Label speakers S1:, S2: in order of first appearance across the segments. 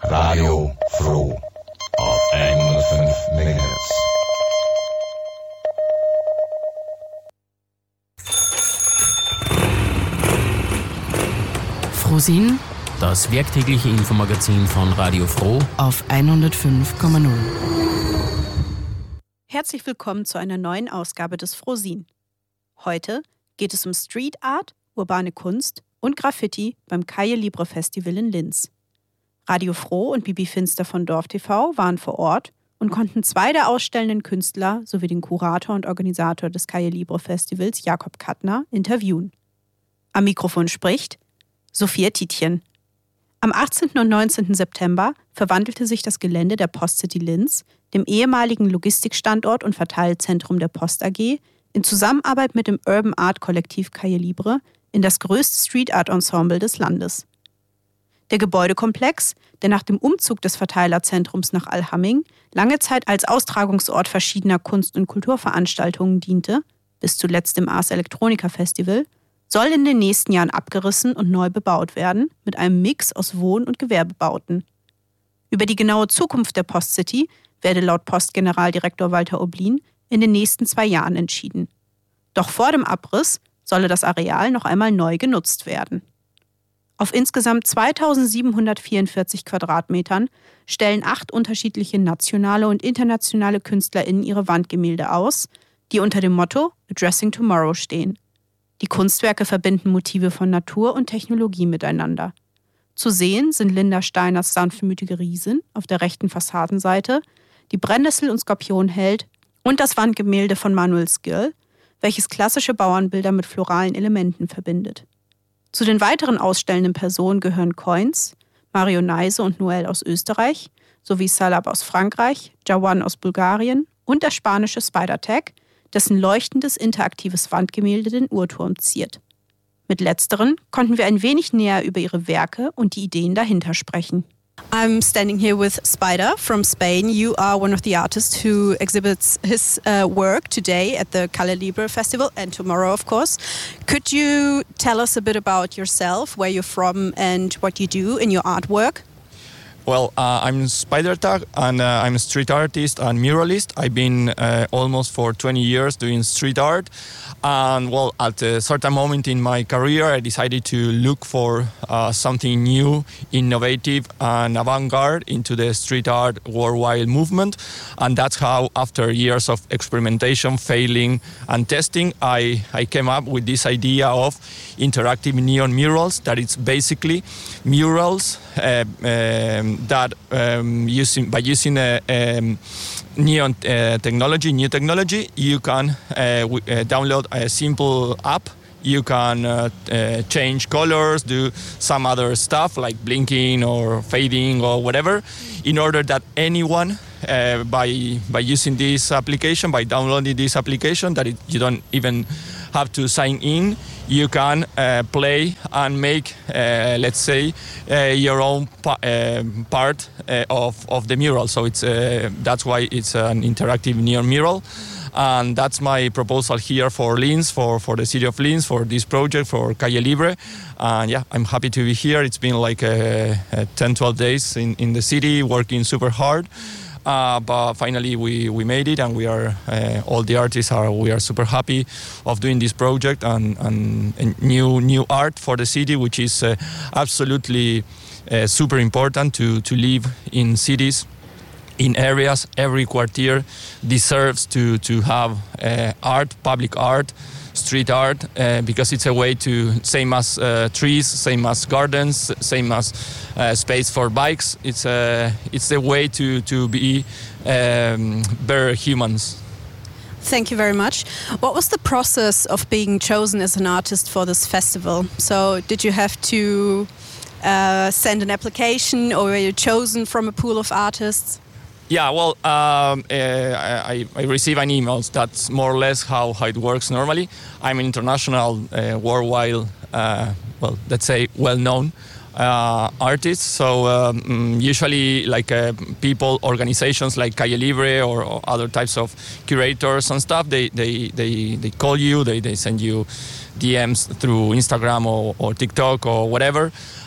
S1: Radio Froh auf 105 MHz.
S2: Frohsinn, das werktägliche Infomagazin von Radio Froh
S3: auf 105,0.
S4: Herzlich willkommen zu einer neuen Ausgabe des Frohsinn. Heute geht es um Street Art, urbane Kunst und Graffiti beim Calle Libre Festival in Linz. Radio Froh und Bibi Finster von Dorf TV waren vor Ort und konnten zwei der ausstellenden Künstler sowie den Kurator und Organisator des Calle Libre Festivals, Jakob Kattner, interviewen. Am Mikrofon spricht Sophia Tietjen. Am 18. und 19. September verwandelte sich das Gelände der Postcity Linz, dem ehemaligen Logistikstandort und Verteilzentrum der Post AG, in Zusammenarbeit mit dem Urban Art Kollektiv Calle Libre in das größte Street Art Ensemble des Landes. Der Gebäudekomplex, der nach dem Umzug des Verteilerzentrums nach Allhamming lange Zeit als Austragungsort verschiedener Kunst- und Kulturveranstaltungen diente, bis zuletzt dem Ars Electronica Festival, soll in den nächsten Jahren abgerissen und neu bebaut werden, mit einem Mix aus Wohn- und Gewerbebauten. Über die genaue Zukunft der Postcity werde laut Postgeneraldirektor Walter Oblin in den nächsten 2 Jahren entschieden. Doch vor dem Abriss solle das Areal noch einmal neu genutzt werden. Auf insgesamt 2744 Quadratmetern stellen 8 unterschiedliche nationale und internationale KünstlerInnen ihre Wandgemälde aus, die unter dem Motto Addressing Tomorrow stehen. Die Kunstwerke verbinden Motive von Natur und Technologie miteinander. Zu sehen sind Linda Steiners sanftmütige Riesin auf der rechten Fassadenseite, die Brennnessel- und Skorpionheld und das Wandgemälde von Manuel Skill, welches klassische Bauernbilder mit floralen Elementen verbindet. Zu den weiteren ausstellenden Personen gehören Coins, Mario Neise und Noël aus Österreich, sowie Salab aus Frankreich, Jawan aus Bulgarien und der spanische Spider-Tag, dessen leuchtendes interaktives Wandgemälde den Uhrturm ziert. Mit letzteren konnten wir ein wenig näher über ihre Werke und die Ideen dahinter sprechen. I'm standing here with Spider from Spain. You are one of the artists who exhibits his work today at the Calle Libre Festival and tomorrow, of course. Could you tell us a bit about yourself, where you're from and what you do in your artwork?
S5: Well, I'm Spider Tag and I'm a street artist and muralist. I've been almost for 20 years doing street art. And well, at a certain moment in my career, I decided to look for something new, innovative and avant-garde into the street art worldwide movement. And that's how, after years of experimentation, failing and testing, I came up with this idea of interactive neon murals, that it's basically murals that using neon new technology, you can download a simple app. You can change colors, do some other stuff like blinking or fading or whatever, in order that anyone, by using this application, by downloading this application, you don't even have to sign in, you can play and make, let's say, your own part of the mural. So that's why it's an interactive neon mural. And that's my proposal here for Linz, for the city of Linz, for this project, for Calle Libre. And yeah, I'm happy to be here. It's been like 10-12 days in the city, working super hard. But finally we made it, and we are all the artists we are super happy of doing this project and new art for the city, which is absolutely super important to live in cities, in areas. Every quartier deserves to have art, public art, street art, because it's a way to, same as trees, same as gardens, same as space for bikes. It's a way to be better humans.
S4: Thank you very much. What was the process of being chosen as an artist for this festival? So did you have to send an application, or were you chosen from a pool of artists?
S5: Yeah, well, I receive an email. That's more or less how it works normally. I'm an international, worldwide, let's say, well-known artist. So usually, like people, organizations like Calle Libre or other types of curators and stuff, they call you, they send you DMs through Instagram or TikTok or whatever.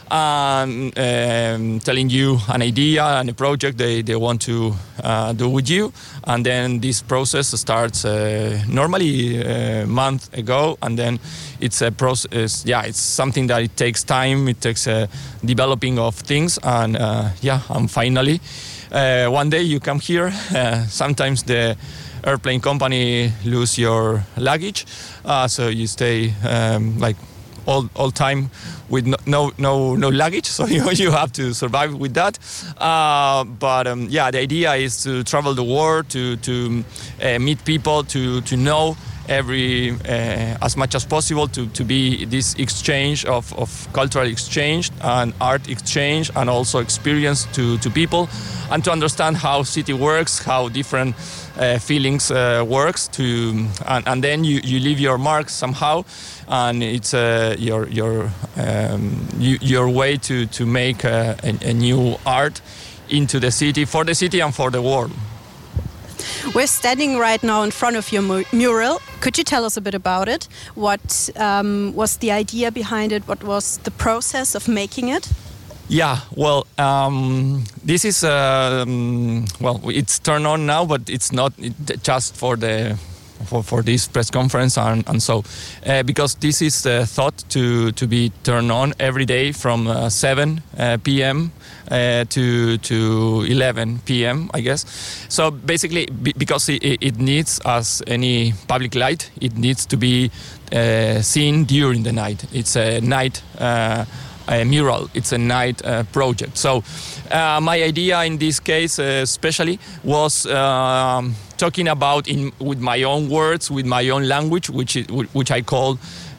S5: telling you an idea and a project they want to do with you. And then this process starts normally a month ago, and then it's a process. It's something that it takes time. It takes developing of things, and and finally, one day you come here. Sometimes the airplane company lose your luggage, so you stay all time with no luggage, so you have to survive with that. But the idea is to travel the world, to meet people, to know every as much as possible, to be this exchange of cultural exchange and art exchange, and also experience to people, and to understand how city works, how different feelings works, and then you leave your mark somehow, and it's your way to make a new art into the city, for the city and for the world.
S4: We're standing right now in front of your mural. Could you tell us a bit about it? What was the idea behind it? What was the process of making it?
S5: Yeah, well, this is it's turned on now, but it's not just for this press conference and so because this is thought to be turned on every day from 7 p.m. To 11 p.m. I guess. So basically, because it needs, as any public light, it needs to be seen during the night. It's a night a mural. It's a night project. So my idea in this case especially was talking about with my own words, with my own language, which I call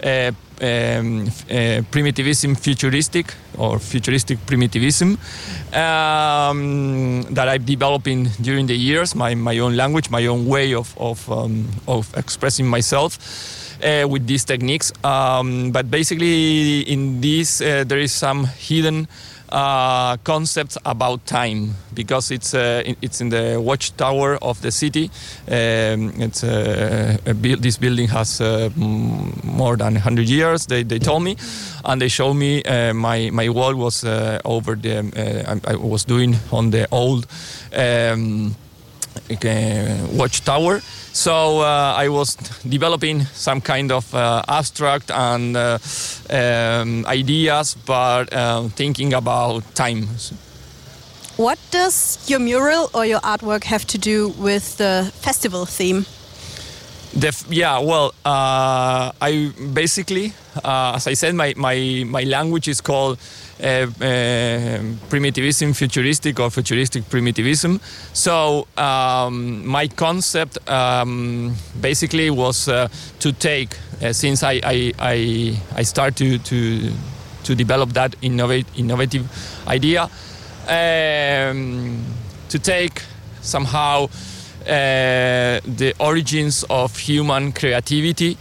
S5: primitivism futuristic, or futuristic primitivism, that I've developed during the years, my own language, my own way of expressing myself with these techniques. But basically in this there is some hidden concepts about time, because it's in the watchtower of the city. This building has more than 100 years. They told me, and they showed me my wall was over the. I was doing on the old watchtower. So I was developing some kind of abstract and ideas, but thinking about time.
S4: What does your mural or your artwork have to do with the festival theme?
S5: I basically, as I said, my language is called primitivism futuristic, or futuristic primitivism. So my concept basically was to take, since I started to develop that innovative idea, to take somehow the origins of human creativity,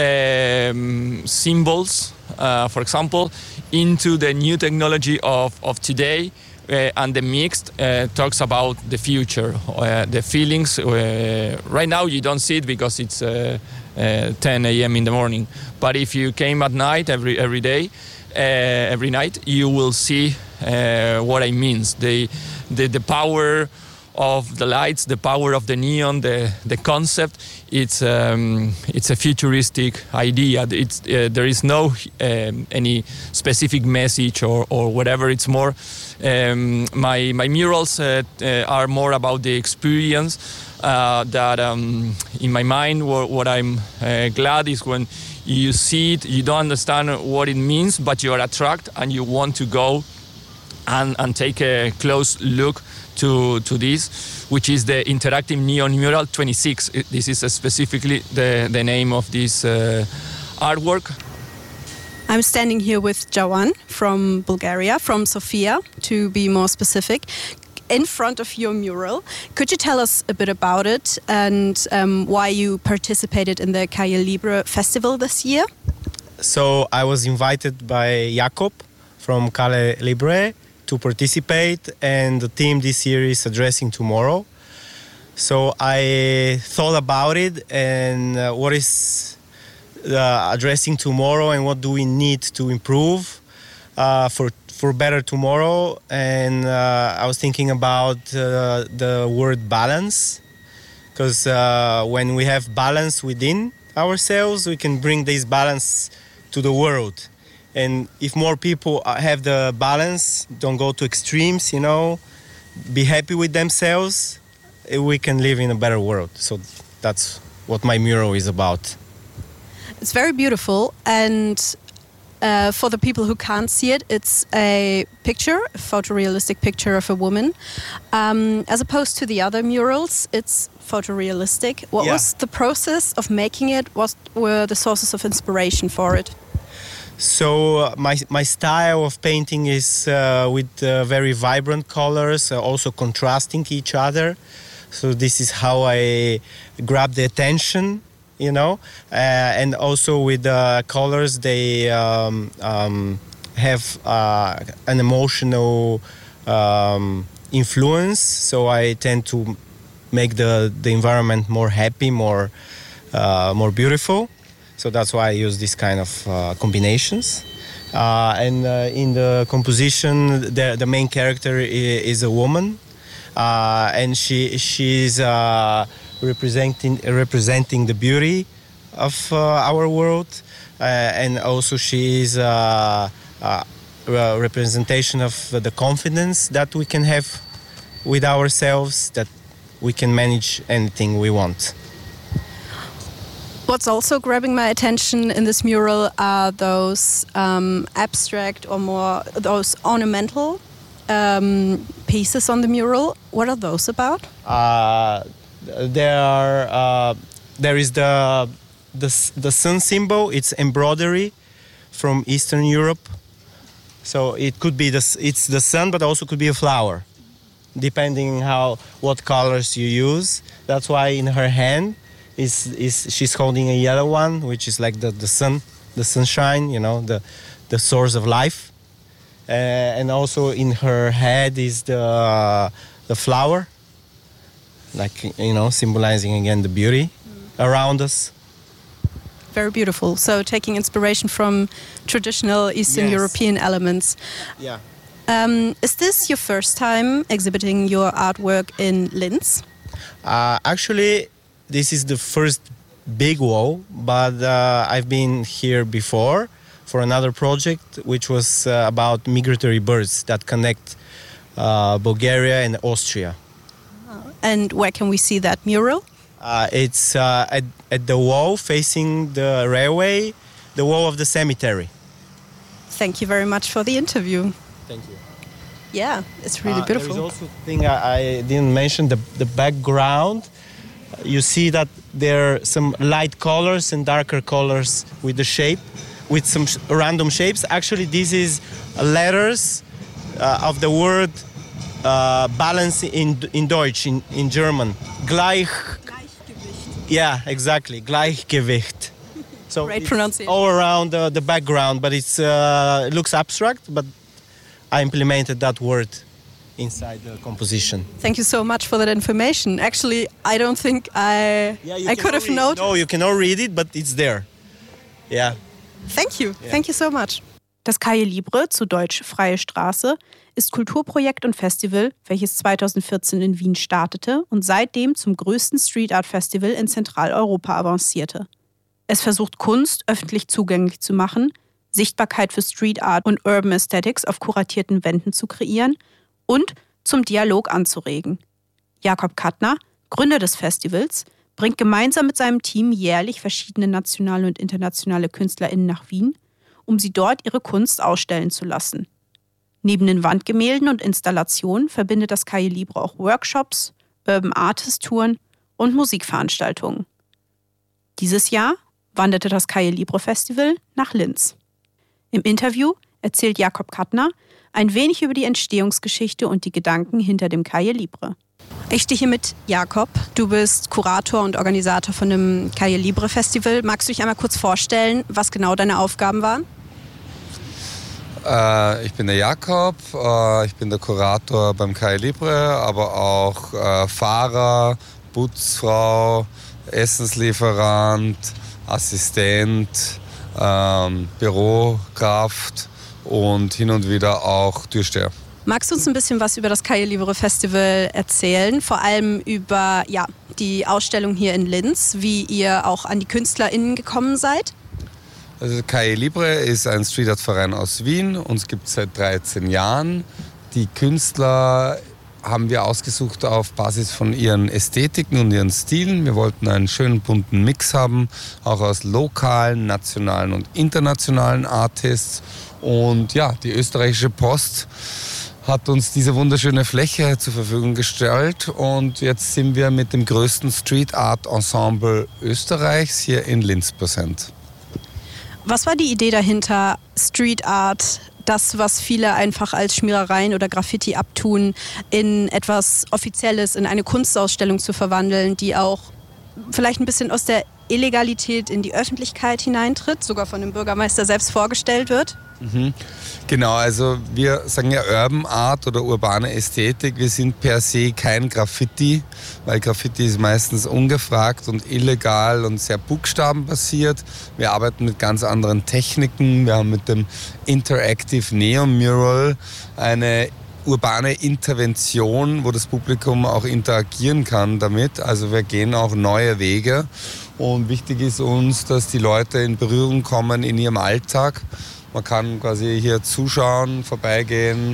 S5: symbols, for example, into the new technology of today, and the mixed talks about the future, the feelings. Right now you don't see it because it's 10 a.m. in the morning, but if you came at night every day, every night, you will see what I mean. The power of the lights, the power of the neon, the concept. It's a futuristic idea. There is no any specific message or whatever. It's more my murals are more about the experience that in my mind. What I'm glad is when you see it, you don't understand what it means, but you are attracted and you want to go and take a close look to this, which is the Interactive Neon Mural 26. This is specifically the name of this artwork.
S4: I'm standing here with Jovan from Bulgaria, from Sofia, to be more specific, in front of your mural. Could you tell us a bit about it and why you participated in the Calle Libre Festival this year?
S6: So I was invited by Jakob from Calle Libre to participate, and the theme this year is Addressing Tomorrow. So I thought about it, and what is addressing tomorrow, and what do we need to improve for for better tomorrow, and I was thinking about the word balance, because when we have balance within ourselves, we can bring this balance to the world. And if more people have the balance, don't go to extremes, be happy with themselves, we can live in a better world. So that's what my mural is about.
S4: It's very beautiful, and for the people who can't see it, it's a picture, a photorealistic picture of a woman. As opposed to the other murals, it's photorealistic. What was the process of making it? What were the sources of inspiration for it?
S6: So my style of painting is with very vibrant colors, also contrasting each other. So this is how I grab the attention, and also with the colors, they have an emotional influence. So I tend to make the environment more happy, more beautiful. So that's why I use this kind of combinations. And in the composition, the main character is a woman, and she's representing the beauty of our world, and also she is a representation of the confidence that we can have with ourselves, that we can manage anything we want.
S4: What's also grabbing my attention in this mural are those abstract or more those ornamental pieces on the mural. What are those about?
S6: There is the sun symbol. It's embroidery from Eastern Europe. So it could be it's the sun, but also could be a flower, depending what colors you use. That's why in her hand she's holding a yellow one, which is like the sun, the sunshine, the source of life. And also in her head is the flower, like symbolizing again the beauty around us.
S4: Very beautiful. So taking inspiration from traditional Eastern European elements.
S6: Yeah.
S4: Is this your first time exhibiting your artwork in Linz?
S6: Actually, this is the first big wall, but I've been here before for another project, which was about migratory birds that connect Bulgaria and Austria.
S4: And where can we see that mural?
S6: It's at the wall facing the railway, the wall of the cemetery.
S4: Thank you very much for the interview.
S6: Thank you.
S4: Yeah, it's really beautiful.
S6: There is also a thing I didn't mention, the background. You see that there are some light colors and darker colors with the shape, with some random shapes. Actually, this is letters of the word balance in Deutsch, in German. Gleichgewicht. Yeah, exactly. Gleichgewicht. So
S4: great
S6: it's
S4: pronunciation.
S6: All around the background, but it looks abstract, but I implemented that word inside the composition.
S4: Thank you so much for that information. Actually, I don't think I could have noticed.
S6: No, you cannot read it, but it's there. Yeah.
S4: Thank you.
S6: Yeah.
S4: Thank you so much. Das Calle Libre, zu Deutsch Freie Straße, ist Kulturprojekt und Festival, welches 2014 in Wien startete und seitdem zum größten Street Art Festival in Zentraleuropa avancierte. Es versucht, Kunst öffentlich zugänglich zu machen, Sichtbarkeit für Street Art und Urban Aesthetics auf kuratierten Wänden zu kreieren und zum Dialog anzuregen. Jakob Kattner, Gründer des Festivals, bringt gemeinsam mit seinem Team jährlich verschiedene nationale und internationale KünstlerInnen nach Wien, um sie dort ihre Kunst ausstellen zu lassen. Neben den Wandgemälden und Installationen verbindet das Calle Libre auch Workshops, Urban Artist-Touren und Musikveranstaltungen. Dieses Jahr wanderte das Calle Libre Festival nach Linz. Im Interview erzählt Jakob Kattner ein wenig über die Entstehungsgeschichte und die Gedanken hinter dem Calle Libre. Ich stehe hier mit Jakob. Du bist Kurator und Organisator von dem Calle Libre Festival. Magst du dich einmal kurz vorstellen, was genau deine Aufgaben waren?
S7: Ich bin der Jakob, ich bin der Kurator beim Calle Libre, aber auch Fahrer, Putzfrau, Essenslieferant, Assistent, Bürokraft und hin und wieder auch Türsteher.
S4: Magst du uns ein bisschen was über das Calle Libre Festival erzählen? Vor allem über die Ausstellung hier in Linz, wie ihr auch an die KünstlerInnen gekommen seid?
S7: Also Calle Libre ist ein Street Art Verein aus Wien. Uns gibt es seit 13 Jahren. Die Künstler haben wir ausgesucht auf Basis von ihren Ästhetiken und ihren Stilen. Wir wollten einen schönen bunten Mix haben, auch aus lokalen, nationalen und internationalen Artists. Und ja, die österreichische Post hat uns diese wunderschöne Fläche zur Verfügung gestellt. Und jetzt sind wir mit dem größten Street Art Ensemble Österreichs hier in Linz präsent.
S4: Was war die Idee dahinter, Street Art, das, was viele einfach als Schmierereien oder Graffiti abtun, in etwas Offizielles, in eine Kunstausstellung zu verwandeln, die auch vielleicht ein bisschen aus der Illegalität in die Öffentlichkeit hineintritt, sogar von dem Bürgermeister selbst vorgestellt wird?
S7: Genau, also wir sagen ja Urban Art oder urbane Ästhetik. Wir sind per se kein Graffiti, weil Graffiti ist meistens ungefragt und illegal und sehr buchstabenbasiert. Wir arbeiten mit ganz anderen Techniken. Wir haben mit dem Interactive Neon Mural eine urbane Intervention, wo das Publikum auch interagieren kann damit. Also wir gehen auch neue Wege und wichtig ist uns, dass die Leute in Berührung kommen in ihrem Alltag. Man kann quasi hier zuschauen, vorbeigehen,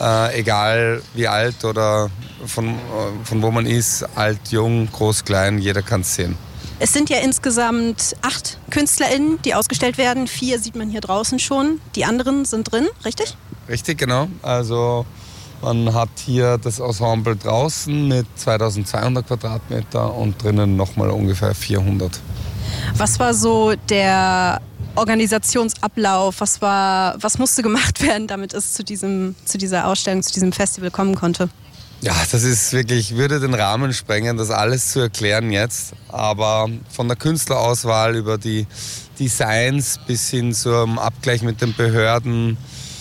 S7: egal wie alt oder von wo man ist, alt, jung, groß, klein, jeder kann es sehen.
S4: Es sind ja insgesamt 8 KünstlerInnen, die ausgestellt werden. 4 sieht man hier draußen schon. Die anderen sind drin, richtig?
S7: Richtig, genau. Also man hat hier das Ensemble draußen mit 2200 Quadratmeter und drinnen nochmal ungefähr 400.
S4: Was war so der Organisationsablauf? Was musste gemacht werden, damit es zu dieser Ausstellung, zu diesem Festival kommen konnte?
S7: Ja, das ist wirklich, würde den Rahmen sprengen, das alles zu erklären jetzt. Aber von der Künstlerauswahl über die Designs bis hin zum Abgleich mit den Behörden,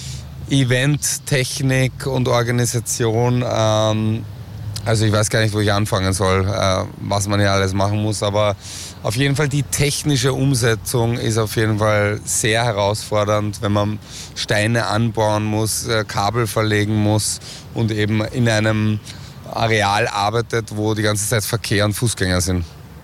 S7: Event, Technik und Organisation. Also ich weiß gar nicht, wo ich anfangen soll, was man hier alles machen muss. Aber auf jeden Fall die technische Umsetzung ist auf jeden Fall sehr herausfordernd, wenn man Steine anbauen muss, Kabel verlegen muss und eben in einem Areal arbeitet, wo die ganze Zeit Verkehr und Fußgänger sind.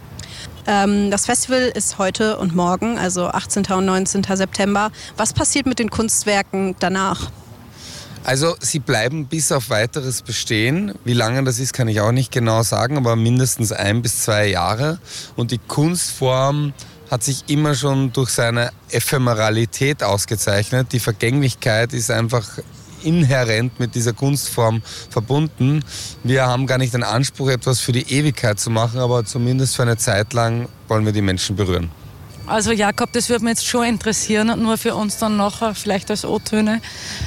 S4: Das Festival ist heute und morgen, also 18. und 19. September. Was passiert mit den Kunstwerken danach?
S7: Also sie bleiben bis auf Weiteres bestehen. Wie lange das ist, kann ich auch nicht genau sagen, aber mindestens 1 bis 2 Jahre. Und die Kunstform hat sich immer schon durch seine Ephemeralität ausgezeichnet. Die Vergänglichkeit ist einfach inhärent mit dieser Kunstform verbunden. Wir haben gar nicht den Anspruch, etwas für die Ewigkeit zu machen, aber zumindest für eine Zeit lang wollen wir die Menschen berühren.
S8: Also Jakob, das würde mich jetzt schon interessieren, nur für uns dann nachher vielleicht als O-Töne.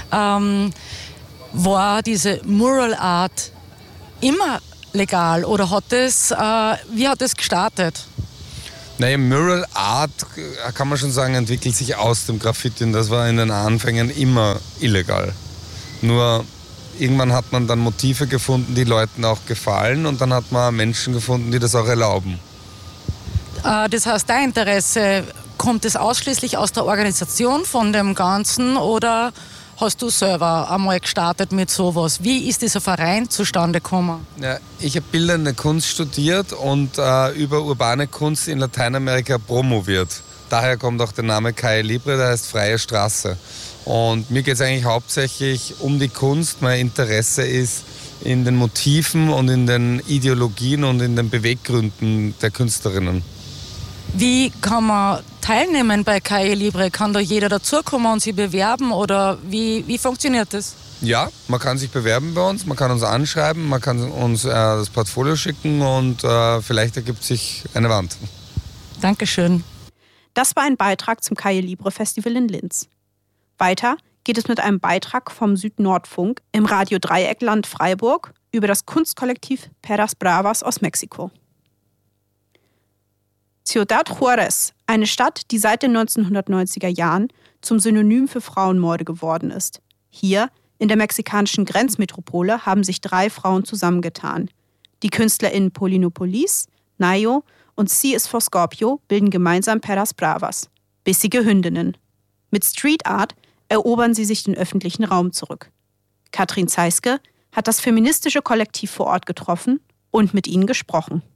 S8: War diese Mural Art immer legal oder wie hat es gestartet?
S7: Naja, Mural Art, kann man schon sagen, entwickelt sich aus dem Graffiti und das war in den Anfängen immer illegal. Nur irgendwann hat man dann Motive gefunden, die Leuten auch gefallen und dann hat man Menschen gefunden, die das auch erlauben.
S8: Das heißt, dein Interesse, kommt es ausschließlich aus der Organisation von dem Ganzen oder hast du selber einmal gestartet mit sowas? Wie ist dieser Verein zustande gekommen?
S7: Ja, ich habe bildende Kunst studiert und über urbane Kunst in Lateinamerika promoviert. Daher kommt auch der Name Calle Libre, der heißt freie Straße. Und mir geht es eigentlich hauptsächlich um die Kunst. Mein Interesse ist in den Motiven und in den Ideologien und in den Beweggründen der Künstlerinnen.
S8: Wie kann man teilnehmen bei Calle Libre? Kann da jeder dazukommen und sich bewerben oder wie funktioniert das?
S7: Ja, man kann sich bewerben bei uns, man kann uns anschreiben, man kann uns das Portfolio schicken und vielleicht ergibt sich eine Wand.
S8: Dankeschön.
S4: Das war ein Beitrag zum Calle Libre Festival in Linz. Weiter geht es mit einem Beitrag vom Süd-Nordfunk im Radio Dreieckland Freiburg über das Kunstkollektiv Peras Bravas aus Mexiko. Ciudad Juárez, eine Stadt, die seit den 1990er Jahren zum Synonym für Frauenmorde geworden ist. Hier, in der mexikanischen Grenzmetropole, haben sich 3 Frauen zusammengetan. Die KünstlerInnen Polinopolis, Nayo und C is for Scorpio bilden gemeinsam Peras Bravas, bissige Hündinnen. Mit Street Art erobern sie sich den öffentlichen Raum zurück. Katrin Zeiske hat das feministische Kollektiv vor Ort getroffen und mit ihnen gesprochen.